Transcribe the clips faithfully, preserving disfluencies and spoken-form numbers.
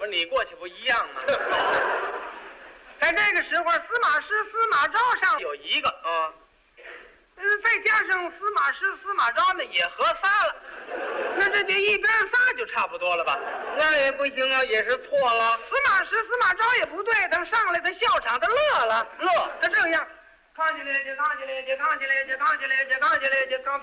你过去不一样吗？在这个时候，司马师、司马昭上有一个， 啊， 呃，再加上司马师、司马昭呢，也合仨了。那这就一边仨就差不多了吧？ 那也不行啊，也是错了。 司马师、司马昭也不对，等上来他笑场，他乐了，乐，他这样，扛起来就扛起来就扛起来就扛起来就扛起来就扛。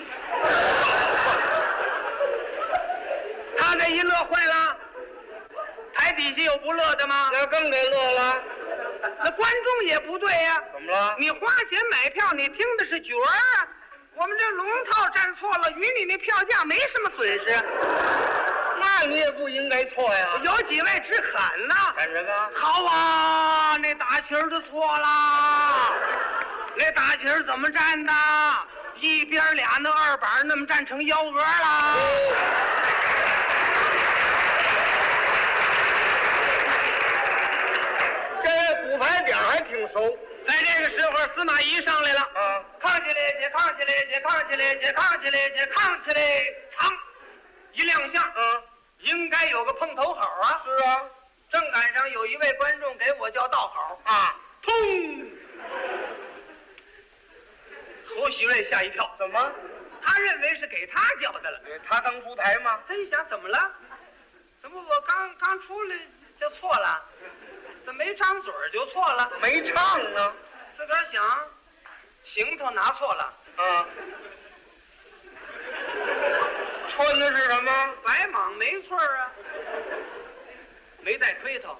他这一乐坏了，台底下有不乐的吗？ 那更得乐了。 那观众也不对呀、啊， 怎么了？ 你花钱买票，你听的是角儿啊。我们这龙套站错了，与你那票价没什么损失。 那你也不应该错呀。 有几位直喊呢？ 喊什么？ 好啊，那大旗儿就错了。那大旗儿怎么站的？一边俩那二板那么站成幺蛾了。 这骨牌点还挺熟。 在这个时候，司马懿上来了。 啊， 扛起来，解扛起来，解扛起来，解扛起来，解扛起来，噌，一亮相。 嗯， 应该有个碰头好啊。 是啊。 正赶上有一位观众给我叫道好啊， 通。侯喜瑞吓一跳， 怎么？ 他认为是给他叫的了。 他刚出台吗？ 他一想，怎么了？怎么我刚刚出来就错了？怎么没张嘴就错了？ 没唱呢。 自个儿想，行头拿错了。 啊。穿的是什么？ 白蟒没错啊，没带盔头。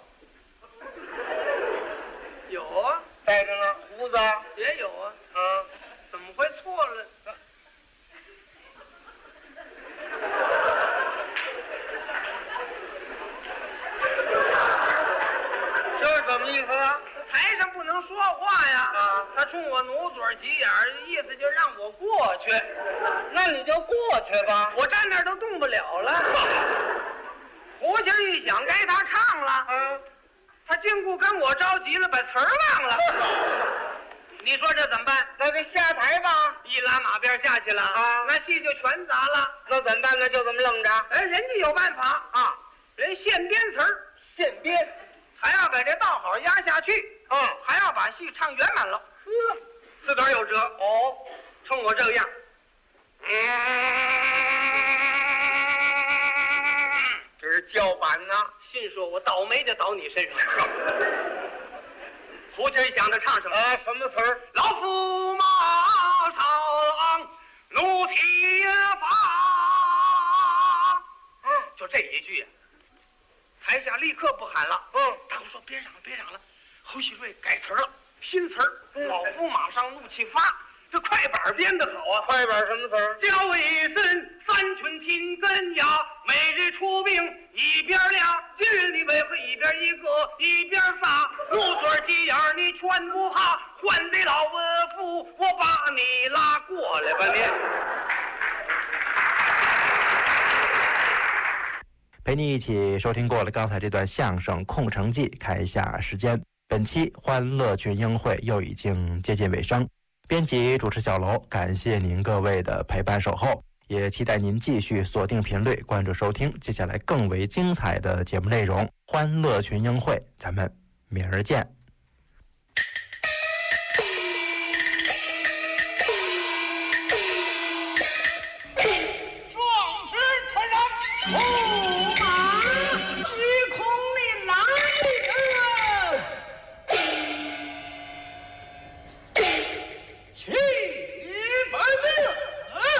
有啊， 带着呢。胡子也有啊。 嗯， 怎么会错了？ 这是怎么意思啊？ 台上不能说话呀！ 啊， 他冲我努嘴急眼儿，意思就让我过去。 那你就过去吧。 我站那儿都动不了了。胡琴一响，该他唱了。 嗯， 他禁锢跟我着急了，把词儿忘了。你说这怎么办？ 那就下台吧。 一拉马鞭下去了啊， 那戏就全砸了。 那怎么办呢？就这么愣着。 哎，人家有办法啊， 人现编词儿， 现编， 还要把这道好压下去。 嗯， 还要把戏唱圆满了。 呵， 自个儿有辙。 哦， 冲我这样，嗯， 这是叫板呢。 心说我倒霉就倒你身上。胡琴一响，他唱什么？ 啊，什么词儿？ 老驸马上怒提发。 嗯， 就这一句，台下立刻不喊了。 嗯， 大伙说别嚷了，别嚷了。侯喜瑞改词儿了，新词儿。 嗯， 老驸马上怒气发。这快板编得好啊！ 快板什么词儿？ 叫一声三群听根呀，每日出兵一边俩，今日你为何一边一个一边仨？捂嘴急眼儿你全不哈，还得老文夫，我把你拉过来吧你。 陪你一起收听过了刚才这段相声《空城计》，看一下时间，本期欢乐群英会又已经接近尾声。编辑主持小楼，感谢您各位的陪伴守候，也期待您继续锁定频率，关注收听接下来更为精彩的节目内容。欢乐群英会，咱们明儿见。